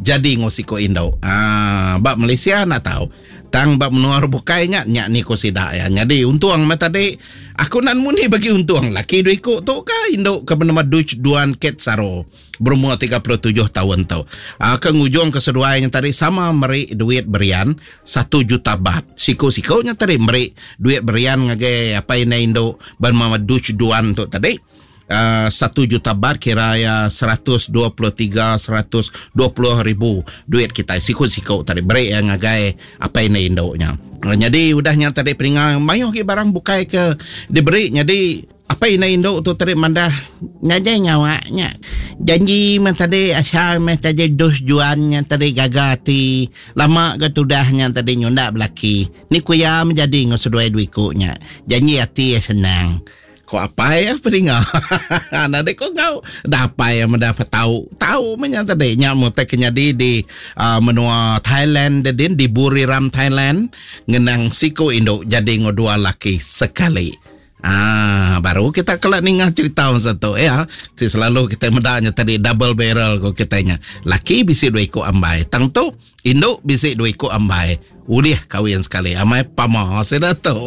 jadi ngosiko Indo. Bak Malaysia nak tahu. Tang bak menuar bukainya nyak ni ko sidak ya. Jadi untuang mata tadi aku nan muni bagi untuang laki dua ikut tu ka Indo ke bernama Dutch Duan Ket Saro berumur 37 tahun tau. Ke ngujung keseduainya tadi sama meri duit berian 1 juta baht. Siko-sikonya tadi meri duit berian ngage apa ini Indo bernama Dutch Duan tu tadi. 1 juta baht kira ya 123 120 ribu duit kita siku tadi beri yang ngagai apa ini Indonya. Jadi udahnya tadi peringat mayuh ke barang bukai ke diberi. Jadi apa ini Indo tu tadi mandah ngajai nyawanya janji man tadi asal meh tadi dos juannya tadi gagati lama ke tudahnya tadi nyondak belaki ni kuya menjadi ngoseduai duikunya janji hati ya senang. Kok apa ya peringat? Nanti kok kau dapat yang mendapat tahu menyata deh nyamuk teknya di menua Thailand di Buriram Thailand ngenang siko Indo jadi ngodua laki sekali. Baru kita kelak ningah cerita satu ya. Selalu kita mendanya tadi double barrel kok kitanya. Laki bisi 2 ikut ambai. Tang tu Indo bisi 2 ikut ambai. Udah kawin sekali. Amai pamah sudah tu.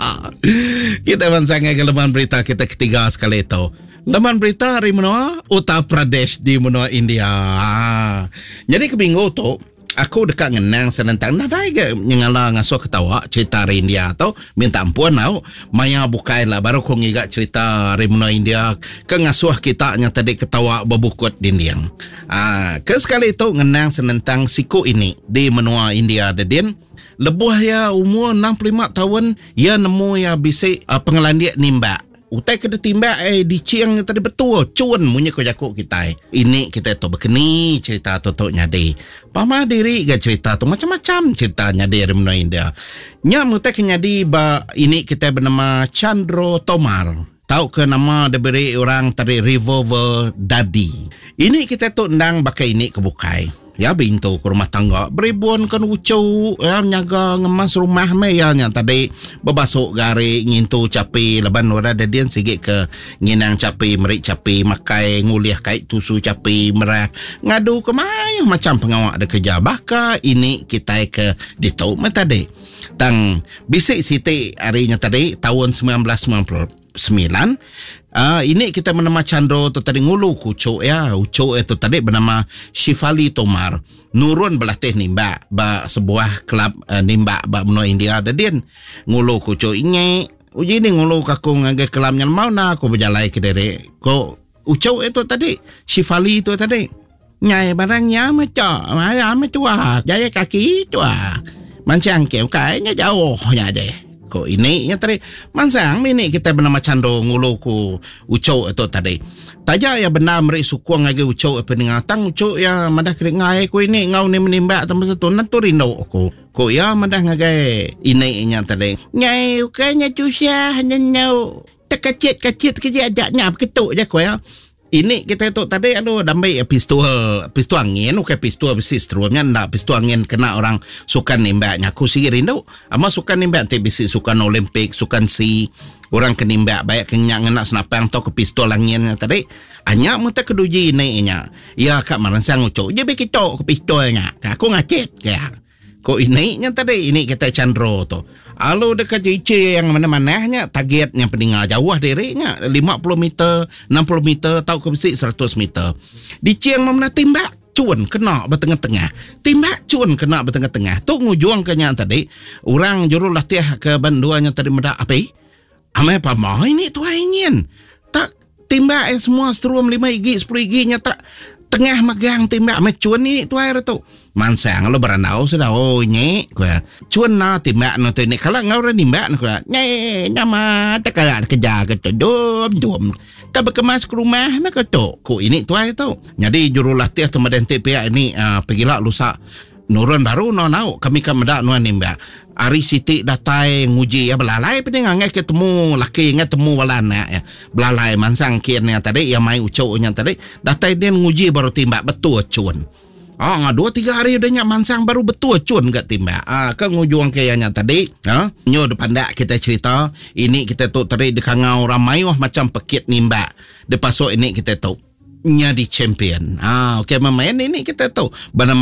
Kita mensangai ke leman berita kita ketiga sekali itu. Leman berita dari menua Uttar Pradesh di menua India. Jadi kebingung tu. Aku dekat ngenang senentang nadai ke nyengala ngasuh ketawa cerita dari India atau minta ampun tau maya bukain lah baru kau ngigak cerita dari menua India ke ngasuh kita yang tadi ketawa berbukut dinding. Ke sekali itu ngenang senentang siku ini di menua India dedin lebuh ya umur 65 tahun ya nemu ya bisik pengelandiak nimba. Utai kena timbak di ciang tadi betul cun munyi ko jakuk kita. Ini kita tu berkeni cerita totoknya di. Pama diri ke cerita tu macam-macam ceritanya di menua India. Nya mutai kena di ini kita bernama Chandro Tomar. Tahu ke nama diberi orang tadi Revolver Daddy. Ini kita tu ndang pakai ini kebukai. Ya bintu ke rumah tangga beribuan kan ucau ya nyaga ngemas rumah meyanya tadi bebasuk gari ngintu capi leban ora dadian sigit ke nginang capi merik capi makai nguliah kait tusu capi merah ngadu ke mayuh macam pengawak ada kerja baka ini kita ke ditau tadi tang bisik siti harinya tadi tahun 1999 ini kita bernama Chandro tu tadi ngulu kucuk ya ucuk itu tadi bernama Shifali Tomar nurun belatih nimba ba sebuah klub nimba ba menua India dadian ngulu kucuk ini uji ni ngulu kakung ngagai kelamnya mau na aku berjalai ke dere ko ucuk itu tadi Shifali itu tadi nyai barangnya macam jaya kaki tua mancang keu kayaknya jauh nya deh. Ko ini yang tadi mansang ini kita bernama Chandro ngulu ku ucau itu tadi. Taja ya benar meri sukuang lagi ucau peningatang ucau ya madah kering ngai ku ini ngau ni menimba tempat satu nanti rindo aku. Ko ya madah ngagai ini yang tadi. Nyai ukanya susah hanya nyau terkecit kerja ajaknya ketuk je ko ya. Ini kita tu tadi damai pistol angin ukai pistol besi strumnya ndak pistol angin kena orang sukan nimbaknya aku sih rindu ama sukan nimbak te besi sukan Olimpik sukan si orang kenimbak baik kenyak ngena senapang to ke pistol angin tadi hanya muta keduji nya ya kak maransang ucuk je be kita ke pistolnya aku ngacet ya ko ini nya tadi ini kita Chandro tu. Alo dekat JC yang mana-mananya targetnya peninggal jauh dirinya 50 meter 60 meter tahu ke besi 100 meter di ciang mana timbak cun kena bertengah-tengah timbak cun kena bertengah-tengah tu ngujung kenya tadi orang juru latih ke banduannya tadi medak api amai pamah ini tu ingin tak timbak semua strum 5 gig 10 gig nya tak tengah megang timbak macun ini tu air tu mansang lo beranau sudah nye gua cuan na timbak no tu ni kalau ngau timbak no gua nye nyama tak ada kerja ke dom tak berkemas ke rumah mereka tu ko ini tu air tu jadi jurulatih teman TPA ini pergilah lusa nurun baru nau kami kan medak nuan nimbak Ari Siti datai nguji ya belalai peningangai ketemu laki ngai temu walana ya belalai mansang kiannya tadi yang mai ucaunya tadi datai dia nguji baru timbak betul cun 2-3 hari udah nyak mansang baru betul cun gak timbak ke ngujung kayaknya tadi nyo depan dak kita cerita ini kita tu tadi dekangau ramai macam pekit nimbak de pasok ini kita tu nya di champion okey memain ini kita tu